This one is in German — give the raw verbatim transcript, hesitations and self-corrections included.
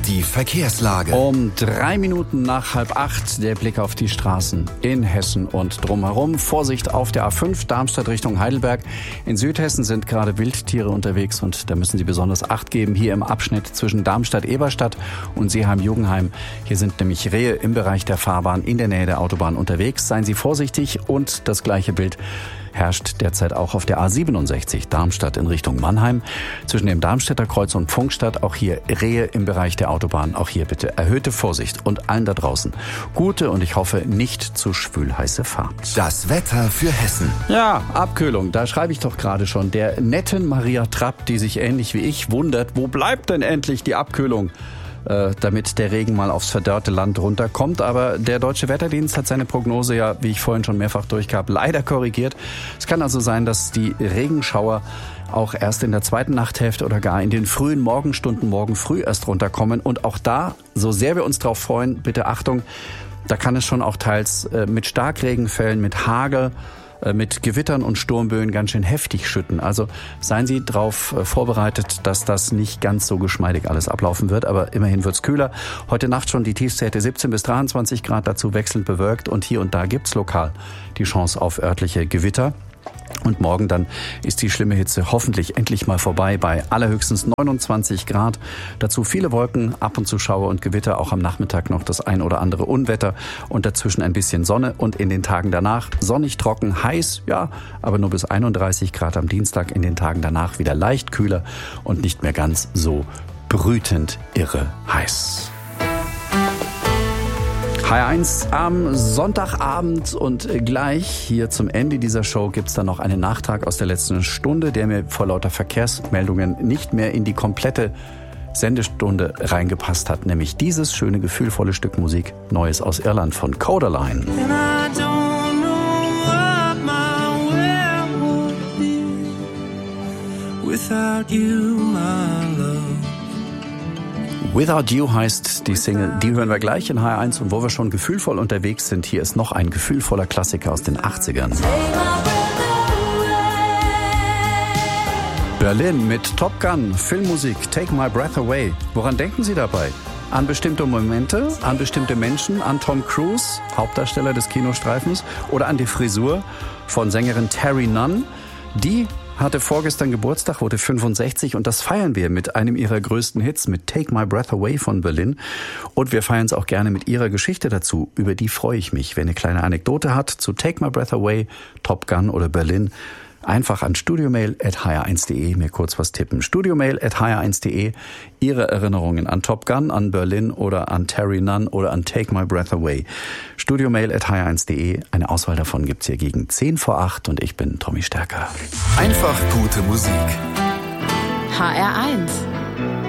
Die Verkehrslage. Um drei Minuten nach halb acht der Blick auf die Straßen in Hessen und drumherum. Vorsicht auf der A fünf, Darmstadt Richtung Heidelberg. In Südhessen sind gerade Wildtiere unterwegs und da müssen Sie besonders Acht geben. Hier im Abschnitt zwischen Darmstadt-Eberstadt und Seeheim-Jugenheim. Hier sind nämlich Rehe im Bereich der Fahrbahn in der Nähe der Autobahn unterwegs. Seien Sie vorsichtig und das gleiche Bild herrscht derzeit auch auf der A siebenundsechzig, Darmstadt in Richtung Mannheim. Zwischen dem Darmstädter Kreuz und Pfungstadt auch hier Rehe im Bereich der Autobahn. Auch hier bitte erhöhte Vorsicht und allen da draußen gute und ich hoffe nicht zu schwülheiße Fahrt. Das Wetter für Hessen. Ja, Abkühlung, da schreibe ich doch gerade schon. Der netten Maria Trapp, die sich ähnlich wie ich wundert, wo bleibt denn endlich die Abkühlung? Damit der Regen mal aufs verdörrte Land runterkommt. Aber der Deutsche Wetterdienst hat seine Prognose ja, wie ich vorhin schon mehrfach durchgab, leider korrigiert. Es kann also sein, dass die Regenschauer auch erst in der zweiten Nachthälfte oder gar in den frühen Morgenstunden morgen früh erst runterkommen. Und auch da, so sehr wir uns drauf freuen, bitte Achtung, da kann es schon auch teils mit Starkregenfällen, mit Hagel, mit Gewittern und Sturmböen ganz schön heftig schütten. Also seien Sie darauf vorbereitet, dass das nicht ganz so geschmeidig alles ablaufen wird. Aber immerhin wird's kühler. Heute Nacht schon die Tiefstwerte siebzehn bis dreiundzwanzig Grad, dazu wechselnd bewölkt. Und hier und da gibt's lokal die Chance auf örtliche Gewitter. Und morgen dann ist die schlimme Hitze hoffentlich endlich mal vorbei bei allerhöchstens neunundzwanzig Grad. Dazu viele Wolken, ab und zu Schauer und Gewitter, auch am Nachmittag noch das ein oder andere Unwetter und dazwischen ein bisschen Sonne und in den Tagen danach sonnig, trocken, heiß, ja, aber nur bis einunddreißig Grad am Dienstag, in den Tagen danach wieder leicht kühler und nicht mehr ganz so brütend irre heiß. H R eins am Sonntagabend und gleich hier zum Ende dieser Show gibt's dann noch einen Nachtrag aus der letzten Stunde, der mir vor lauter Verkehrsmeldungen nicht mehr in die komplette Sendestunde reingepasst hat, nämlich dieses schöne, gefühlvolle Stück Musik, Neues aus Irland von Codaline. Without you, my love. Without You heißt die Single, die hören wir gleich in H R eins und wo wir schon gefühlvoll unterwegs sind, hier ist noch ein gefühlvoller Klassiker aus den achtzigern. Berlin mit Top Gun, Filmmusik, Take My Breath Away. Woran denken Sie dabei? An bestimmte Momente, an bestimmte Menschen, an Tom Cruise, Hauptdarsteller des Kinostreifens, oder an die Frisur von Sängerin Terry Nunn? Die hatte vorgestern Geburtstag, wurde fünfundsechzig und das feiern wir mit einem ihrer größten Hits, mit Take My Breath Away von Berlin. Und wir feiern es auch gerne mit ihrer Geschichte dazu. Über die freue ich mich. Wer eine kleine Anekdote hat zu Take My Breath Away, Top Gun oder Berlin, einfach an studiomail at h r eins punkt d e mir kurz was tippen. studiomail at h r eins punkt d e, Ihre Erinnerungen an Top Gun, an Berlin oder an Terry Nunn oder an Take My Breath Away. studiomail at h r eins punkt d e, eine Auswahl davon gibt's hier gegen zehn vor acht und ich bin Tommy Stärker. Einfach gute Musik. H R eins